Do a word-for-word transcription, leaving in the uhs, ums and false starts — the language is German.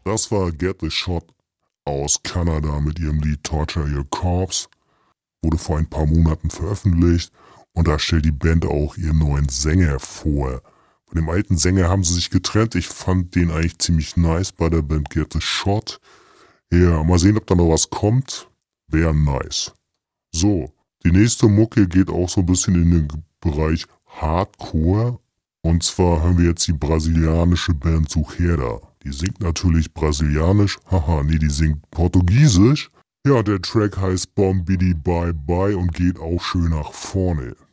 Das war Get the Shot aus Kanada mit ihrem Lied Torture Your Corpse. Wurde vor ein paar Monaten veröffentlicht und da stellt die Band auch ihren neuen Sänger vor. Von dem alten Sänger haben sie sich getrennt. Ich fand den eigentlich ziemlich nice bei der Band Get the Shot. Ja, mal sehen, ob da noch was kommt. Wäre nice. So, die nächste Mucke geht auch so ein bisschen in den Bereich Hardcore. Und zwar hören wir jetzt die brasilianische Band Suchera. Die singt natürlich brasilianisch. Haha, nee, die singt portugiesisch. Ja, der Track heißt Bombidi Bye Bye und geht auch schön nach vorne.